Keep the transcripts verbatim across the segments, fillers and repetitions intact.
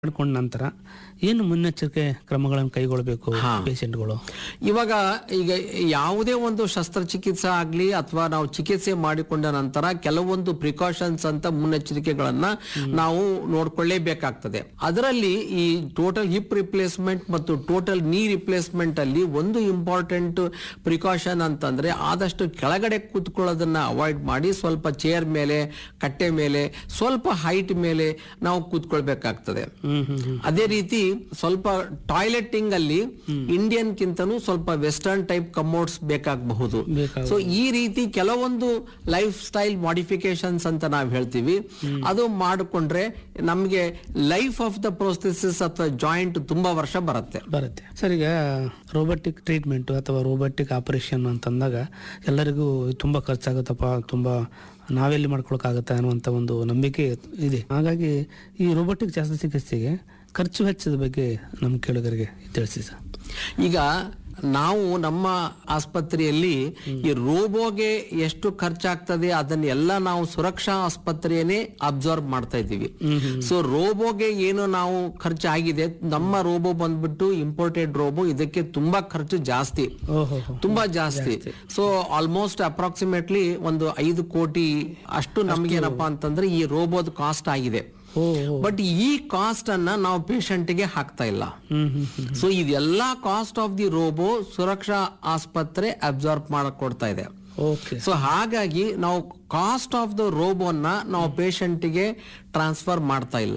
ಮಾಡ್ಕೊಂಡ ನಂತರ ಏನು ಮುನ್ನೆಚ್ಚರಿಕೆ ಕ್ರಮಗಳನ್ನು ಕೈಗೊಳ್ಳಬೇಕು ಹಾ. ಪೇಷಂಟ್ಗಳು? ಇವಾಗ ಈಗ ಯಾವುದೇ ಒಂದು ಶಸ್ತ್ರಚಿಕಿತ್ಸೆ ಆಗ್ಲಿ ಅಥವಾ ನಾವು ಚಿಕಿತ್ಸೆ ಮಾಡಿಕೊಂಡ ನಂತರ ಕೆಲವೊಂದು ಪ್ರಿಕಾಷನ್ಸ್ ಅಂತ ಮುನ್ನೆಚ್ಚರಿಕೆಗಳನ್ನ ನಾವು ನೋಡ್ಕೊಳ್ಳೇಬೇಕಾಗ್ತದೆ. ಅದರಲ್ಲಿ ಈ ಟೋಟಲ್ ಹಿಪ್ ರಿಪ್ಲೇಸ್ಮೆಂಟ್ ಮತ್ತು ಟೋಟಲ್ ನೀ ರಿಪ್ಲೇಸ್ಮೆಂಟ್ ಅಲ್ಲಿ ಒಂದು ಇಂಪಾರ್ಟೆಂಟ್ ಪ್ರಿಕಾಷನ್ ಅಂತಂದ್ರೆ ಆದಷ್ಟು ಕೆಳಗಡೆ ಕೂತ್ಕೊಳ್ಳೋದನ್ನ ಅವಾಯ್ಡ್ ಮಾಡಿ ಸ್ವಲ್ಪ ಚೇರ್ ಮೇಲೆ, ಕಟ್ಟೆ ಮೇಲೆ, ಸ್ವಲ್ಪ ಹೈಟ್ ಮೇಲೆ ನಾವು ಕೂತ್ಕೊಳ್ಬೇಕಾಗ್ತದೆ. ಹ್ಮ್ ಹ್ಮ್ ಹ್ಮ್. ಅದೇ ರೀತಿ ಸ್ವಲ್ಪ ಟಾಯ್ಲೆಟಿಂಗ್ ಅಲ್ಲಿ ಇಂಡಿಯನ್ ಕಿಂತನೂ ಸ್ವಲ್ಪ ವೆಸ್ಟರ್ನ್ ಟೈಪ್ ಕಮೋಡ್ಸ್ ಬೇಕಾಗಬಹುದು. ಬೇಕಾಗಬಹುದು. ಸೊ ಈ ರೀತಿ ಕೆಲವೊಂದು ಲೈಫ್ ಸ್ಟೈಲ್ ಮಾಡಿಫಿಕೇಶನ್ಸ್ ಅಂತ ನಾವು ಹೇಳ್ತೀವಿ, ಅದು ಮಾಡಿಕೊಂಡ್ರೆ ನಮಗೆ ಲೈಫ್ ಆಫ್ ದ ಪ್ರೋಸೆಸಸ್ ಅಥವಾ ಜಾಯಿಂಟ್ ತುಂಬಾ ವರ್ಷ ಬರುತ್ತೆ. ಬರುತ್ತೆ ಸರ್. ಈಗ ರೋಬೋಟಿಕ್ ಟ್ರೀಟ್ಮೆಂಟ್ ಅಥವಾ ರೋಬೋಟಿಕ್ ಆಪರೇಷನ್ ಅಂತಂದಾಗ ಎಲ್ಲರಿಗೂ ತುಂಬಾ ಖರ್ಚಾಗುತ್ತಪ್ಪ, ತುಂಬಾ ನಾವೆಲ್ಲಿ ಮಾಡ್ಕೊಳಕ್ಕಾಗತ್ತೆ ಅನ್ನುವಂಥ ಒಂದು ನಂಬಿಕೆ ಇದೆ. ಹಾಗಾಗಿ ಈ ರೋಬೋಟಿಕ್ ಶಸ್ತ್ರಚಿಕಿತ್ಸೆಗೆ ಖರ್ಚು ವೆಚ್ಚದ ಬಗ್ಗೆ ನಮ್ಮ ಕೇಳುಗರಿಗೆ ತಿಳಿಸಿ ಸರ್. ಈಗ ನಾವು ನಮ್ಮ ಆಸ್ಪತ್ರೆಯಲ್ಲಿ ಈ ರೋಬೋಗೆ ಎಷ್ಟು ಖರ್ಚಾಗ್ತದೆ ಅದನ್ನೆಲ್ಲ ನಾವು ಸುರಕ್ಷಾ ಆಸ್ಪತ್ರೆಯನ್ನೇ ಅಬ್ಸರ್ವ್ ಮಾಡ್ತಾ ಇದ್ದೀವಿ. ಸೊ ರೋಬೋಗೆ ಏನು ನಾವು ಖರ್ಚಾಗಿದೆ, ನಮ್ಮ ರೋಬೋ ಬಂದ್ಬಿಟ್ಟು ಇಂಪೋರ್ಟೆಡ್ ರೋಬೋ, ಇದಕ್ಕೆ ತುಂಬಾ ಖರ್ಚು ಜಾಸ್ತಿ, ಓಹೋ ತುಂಬಾ ಜಾಸ್ತಿ. ಸೊ ಆಲ್ಮೋಸ್ಟ್ ಅಪ್ರಾಕ್ಸಿಮೇಟ್ಲಿ ಒಂದು ಐದು ಕೋಟಿ ಅಷ್ಟು ನಮ್ಗೆ ಏನಪ್ಪಾ ಅಂತಂದ್ರೆ ಈ ರೋಬೋದ್ ಕಾಸ್ಟ್ ಆಗಿದೆ. ಬಟ್ ಈ ಕಾಸ್ಟ್ ಅನ್ನ ನಾವು ಪೇಷಂಟ್ ಗೆ ಹಾಕ್ತಾ ಇಲ್ಲ. ಸೊ ಇದೆಲ್ಲಾ ಕಾಸ್ಟ್ ಆಫ್ ದಿ ರೋಬೋ ಸುರಕ್ಷಾ ಆಸ್ಪತ್ರೆ ಅಬ್ಸಾರ್ಬ್ ಮಾಡಕ್ ಕೊಡ್ತಾ ಇದೆ. ಓಕೆ. ಸೊ ಹಾಗಾಗಿ ನಾವು ಕಾಸ್ಟ್ ಆಫ್ ದ ರೋಬೋನ ನಾವು ಪೇಷಂಟ್ ಗೆ ಟ್ರಾನ್ಸ್ಫರ್ ಮಾಡ್ತಾ ಇಲ್ಲ.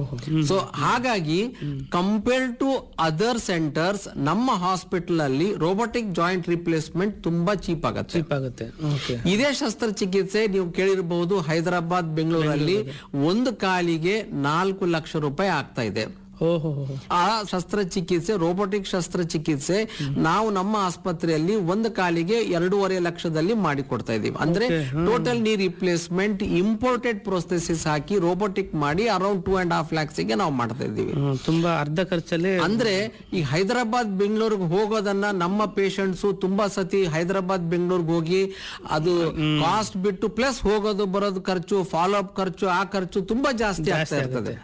ಸೊ ಹಾಗಾಗಿ ಕಂಪೇರ್ ಟು ಅದರ್ ಸೆಂಟರ್ಸ್ ನಮ್ಮ ಹಾಸ್ಪಿಟಲ್ ಅಲ್ಲಿ ರೋಬೋಟಿಕ್ ಜಾಯಿಂಟ್ ರಿಪ್ಲೇಸ್ಮೆಂಟ್ ತುಂಬಾ ಚೀಪ್ ಆಗುತ್ತೆ. ಚೀಪ್ ಆಗುತ್ತೆ. ಓಕೆ. ಇದೇ ಶಸ್ತ್ರಚಿಕಿತ್ಸೆ ನೀವು ಕೇಳಿರಬಹುದು, ಹೈದರಾಬಾದ್, ಬೆಂಗಳೂರಲ್ಲಿ ಒಂದು ಕಾಲಿಗೆ ನಾಲ್ಕು ಲಕ್ಷ ರೂಪಾಯಿ ಆಗ್ತಾ ಇದೆ. ಓಹೋ. ಆ ಶಸ್ತ್ರಚಿಕಿತ್ಸೆ, ರೋಬೋಟಿಕ್ ಶಸ್ತ್ರಚಿಕಿತ್ಸೆ ನಾವು ನಮ್ಮ ಆಸ್ಪತ್ರೆಯಲ್ಲಿ ಒಂದು ಕಾಲಿಗೆ ಎರಡೂವರೆ ಲಕ್ಷದಲ್ಲಿ ಮಾಡಿಕೊಡ್ತಾ ಇದೀವಿ. ಅಂದ್ರೆ ಟೋಟಲ್ ನೀ ರಿಪ್ಲೇಸ್ಮೆಂಟ್ ಇಂಪೋರ್ಟೆಡ್ ಪ್ರೋಸೆಸಿಸ್ ಹಾಕಿ ರೋಬೋಟಿಕ್ ಮಾಡಿ around two and half lakhs ಗೆ ನಾವು ಮಾಡ್ತಾ ಇದ್ದೀವಿ. ಹ್ಮ್, ತುಂಬಾ ಅರ್ಧ ಖರ್ಚಲ್ಲಿ. ಅಂದ್ರೆ ಈ ಹೈದರಾಬಾದ್ ಬೆಂಗಳೂರಿಗೆ ಹೋಗೋದನ್ನ ನಮ್ಮ ಪೇಷಂಟ್ಸ್ ತುಂಬಾ ಸತಿ ಹೈದರಾಬಾದ್ ಬೆಂಗಳೂರಿಗೆ ಹೋಗಿ ಅದು ಕಾಸ್ಟ್ ಬಿಟ್ಟು ಪ್ಲಸ್ ಹೋಗೋದು ಬರೋದು ಖರ್ಚು, ಫಾಲೋ ಅಪ್ ಖರ್ಚು, ಆ ಖರ್ಚು ತುಂಬಾ ಜಾಸ್ತಿ ಆಗ್ತಾ ಇರ್ತದೆ.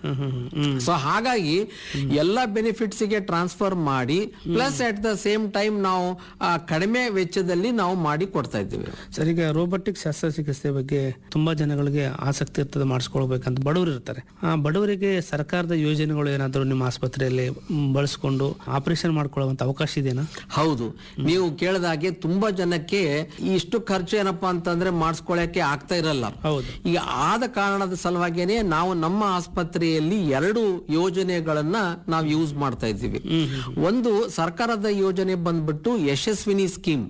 ಸೊ ಹಾಗಾಗಿ ಎಲ್ಲ ಬೆನಿಫಿಟ್ಸ್ ಗೆ ಟ್ರಾನ್ಸ್ಫರ್ ಮಾಡಿ plus at the same time ನಾವು ಆ, ಕಡಿಮೆ ವೆಚ್ಚದಲ್ಲಿ ನಾವು ಮಾಡಿ ಕೊಡ್ತಾ ಇದ್ದೀವಿ. ಸರ್, ಈಗ ರೋಬೋಟಿಕ್ ಶಸ್ತ್ರಚಿಕಿತ್ಸೆ ಬಗ್ಗೆ ತುಂಬಾ ಜನಗಳಿಗೆ ಆಸಕ್ತಿ ಇರ್ತದೆ, ಮಾಡಿಸ್ಕೊಳ್ಬೇಕಂತ ಬಡವರು ಇರ್ತಾರೆ. ಆ ಬಡವರಿಗೆ ಸರ್ಕಾರದ ಯೋಜನೆಗಳು ಏನಾದರೂ ನಿಮ್ಮ ಆಸ್ಪತ್ರೆಯಲ್ಲಿ ಮ್, ಬಳಸ್ಕೊಂಡು ಆಪರೇಷನ್ ಮಾಡ್ಕೊಳ್ಳುವಂತ ಅವಕಾಶ ಇದೆಯಾ? ಹೌದು, ನೀವು ಕೇಳಿದಾಗೆ ತುಂಬಾ ಜನಕ್ಕೆ ಇಷ್ಟು ಖರ್ಚು ಏನಪ್ಪಾ ಅಂತಂದ್ರೆ ಮಾಡಿಸ್ಕೊಳ್ಳಕ್ಕೆ ಆಗ್ತಾ ಇರಲ್ಲ. ಹೌದು. ಈಗ ಆದ ಕಾರಣದ ಸಲುವಾಗಿನೇ ನಾವು ನಮ್ಮ ಆಸ್ಪತ್ರೆಯಲ್ಲಿ ಎರಡು ಯೋಜನೆಗಳನ್ನ ನಾವು ಯೂಸ್ ಮಾಡ್ತಾ ಇದ್ದೀವಿ. ಒಂದು ಸರ್ಕಾರದ ಯೋಜನೆ ಬಂದ್ಬಿಟ್ಟು ಯಶಸ್ವಿನಿ ಸ್ಕೀಮ್.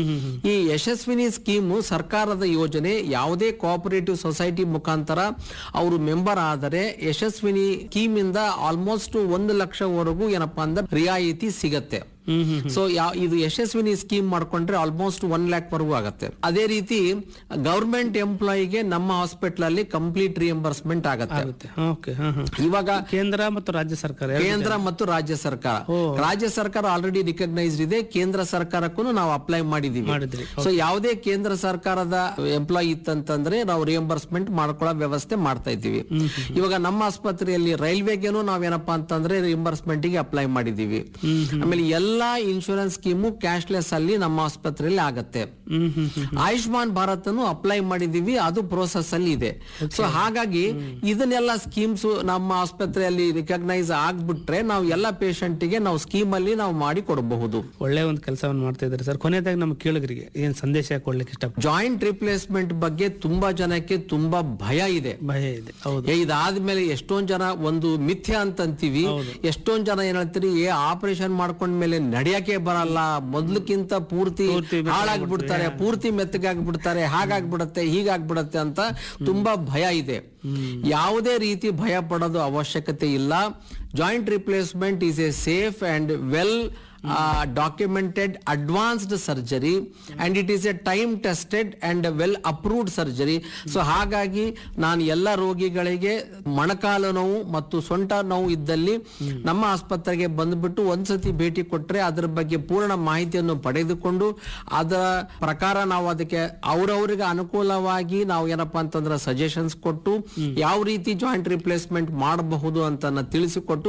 ಈ ಯಶಸ್ವಿನಿ ಸ್ಕೀಮ್ ಸರ್ಕಾರದ ಯೋಜನೆ. ಯಾವುದೇ ಕೋಆಪರೇಟಿವ್ ಸೊಸೈಟಿ ಮುಖಾಂತರ ಅವರು ಮೆಂಬರ್ ಆದರೆ ಯಶಸ್ವಿನಿ ಸ್ಕೀಮ್ ಇಂದ ಆಲ್ಮೋಸ್ಟ್ ಒಂದು ಲಕ್ಷವರೆಗೂ ಏನಪ್ಪಾ ಅಂದ್ರೆ ರಿಯಾಯಿತಿ ಸಿಗತ್ತೆ. ಸೊ ಇದು ಯಶಸ್ವಿನಿ ಸ್ಕೀಮ್ ಮಾಡ್ಕೊಂಡ್ರೆ ಆಲ್ಮೋಸ್ಟ್ ಒನ್ ಲ್ಯಾಕ್ ವರೆಗೂ ಆಗುತ್ತೆ. ಅದೇ ರೀತಿ ಗವರ್ಮೆಂಟ್ ಎಂಪ್ಲಾಯಿಗೆ ನಮ್ಮ ಹಾಸ್ಪಿಟಲ್ ಅಲ್ಲಿ ಕಂಪ್ಲೀಟ್ ರಿಯಂಬರ್ಸ್ಮೆಂಟ್ ಆಗುತ್ತೆ. ಓಕೆ. ಇವಾಗ ಕೇಂದ್ರ ಮತ್ತು ರಾಜ್ಯ ಸರ್ಕಾರ ಎರಡು ಕೇಂದ್ರ ಮತ್ತು ರಾಜ್ಯ ಸರ್ಕಾರ, ರಾಜ್ಯ ಸರ್ಕಾರ ಆಲ್ರೆಡಿ ರಿಕಗ್ನೈಸ್ಡ್ ಇದೆ, ಕೇಂದ್ರ ಸರ್ಕಾರಕ್ಕೂ ನಾವು ಅಪ್ಲೈ ಮಾಡಿದೀವಿ. ಮಾಡಿದ್ರಿ. ಸೊ ಯಾವುದೇ ಕೇಂದ್ರ ಸರ್ಕಾರದ ಎಂಪ್ಲಾಯಿ ಇತ್ತಂತಂದ್ರೆ ನಾವು ರಿಯಂಬರ್ಸ್ಮೆಂಟ್ ಮಾಡ್ಕೊಳ್ಳೋ ವ್ಯವಸ್ಥೆ ಮಾಡ್ತಾ ಇದ್ದೀವಿ. ಇವಾಗ ನಮ್ಮ ಆಸ್ಪತ್ರೆಯಲ್ಲಿ ರೈಲ್ವೆಗೇನು ನಾವೇನಪ್ಪಾ ಅಂತಂದ್ರೆ ರಿಯಂಬರ್ಸ್ಮೆಂಟ್ ಗೆ ಅಪ್ಲೈ ಮಾಡಿದೀವಿ. ಆಮೇಲೆ ಎಲ್ಲಾ ಇನ್ಶೂರೆನ್ಸ್ ಸ್ಕೀಮು ಕ್ಯಾಶ್ಲೆಸ್ ಅಲ್ಲಿ ನಮ್ಮ ಆಸ್ಪತ್ರೆಯಲ್ಲಿ ಆಗತ್ತೆ. ಆಯುಷ್ಮಾನ್ ಭಾರತ್ ಅನ್ನು ಅಪ್ಲೈ ಮಾಡಿದೀವಿ, ಅದು ಪ್ರೋಸೆಸ್ ಅಲ್ಲಿ ಇದೆ. ಸೊ ಹಾಗಾಗಿ ಇದನ್ನೆಲ್ಲ ಸ್ಕೀಮ್ಸ್ ನಮ್ಮ ಆಸ್ಪತ್ರೆಯಲ್ಲಿ ರಿಕಗ್ನೈಸ್ ಆಗ್ಬಿಟ್ರೆ ನಾವು ಎಲ್ಲ ಪೇಷಂಟ್ ಗೆ ನಾವು ಸ್ಕೀಮ್ ಅಲ್ಲಿ ನಾವು ಮಾಡಿ ಕೊಡಬಹುದು. ಒಳ್ಳೆ ಒಂದು ಕೆಲಸವನ್ನು ಮಾಡ್ತಾ ಇದ್ದಾರೆ ಸರ್. ಕೊನೆಯದಾಗಿ ನಮ್ಮ ಕೇಳುಗರಿಗೆ ಏನ್ ಸಂದೇಶ ಕೊಡ್ಲಿಕ್ಕೆ ಇಷ್ಟ? ಜಾಯಿಂಟ್ ರಿಪ್ಲೇಸ್ಮೆಂಟ್ ಬಗ್ಗೆ ತುಂಬಾ ಜನಕ್ಕೆ ತುಂಬಾ ಭಯ ಇದೆ. ಭಯ ಇದೆ. ಹೌದು. ಏ, ಇದಾದ್ಮೇಲೆ ಎಷ್ಟೊಂದ್ ಜನ ಒಂದು ಮಿಥ್ಯ ಅಂತಂತೀವಿ, ಎಷ್ಟೊಂದ್ ಜನ ಏನ್ ಹೇಳ್ತೀರಿ, ಏ ಆಪರೇಷನ್ ಮಾಡ್ಕೊಂಡ್ಮೇಲೆ ನಡೆಯಕ್ಕೆ ಬರಲ್ಲ, ಮೊದ್ಲಕ್ಕಿಂತ ಪೂರ್ತಿ ಹಾಳಾಗ್ಬಿಡ್ತಾರೆ, ಪೂರ್ತಿ ಮೆತ್ತಗಾಗ್ಬಿಡ್ತಾರೆ, ಹಾಗಾಗ್ಬಿಡತ್ತೆ, ಹೀಗಾಗ್ಬಿಡತ್ತೆ ಅಂತ ತುಂಬಾ ಭಯ ಇದೆ. ಯಾವುದೇ ರೀತಿ ಭಯ ಪಡೋದು ಅವಶ್ಯಕತೆ ಇಲ್ಲ. Joint replacement is A safe and well Uh, documented advanced surgery and it is a time tested and well approved surgery. So ಹಾಗಾಗಿ ನಾನು ಎಲ್ಲ ರೋಗಿಗಳಿಗೆ ಮೊಣಕಾಲು ನೋವು ಮತ್ತು ಸೊಂಟ ನೋವು ಇದ್ದಲ್ಲಿ ನಮ್ಮ ಆಸ್ಪತ್ರೆಗೆ ಬಂದ್ಬಿಟ್ಟು ಒಂದ್ಸತಿ ಭೇಟಿ ಕೊಟ್ರೆ ಅದರ ಬಗ್ಗೆ ಪೂರ್ಣ ಮಾಹಿತಿಯನ್ನು ಪಡೆದುಕೊಂಡು ಅದರ ಪ್ರಕಾರ ನಾವು ಅದಕ್ಕೆ ಅವ್ರವ್ರಿಗೆ ಅನುಕೂಲವಾಗಿ ನಾವು ಏನಪ್ಪಾ ಅಂತಂದ್ರೆ ಸಜೆಷನ್ಸ್ ಕೊಟ್ಟು ಯಾವ ರೀತಿ ಜಾಯಿಂಟ್ ರಿಪ್ಲೇಸ್ಮೆಂಟ್ ಮಾಡಬಹುದು ಅಂತ ತಿಳಿಸಿಕೊಟ್ಟು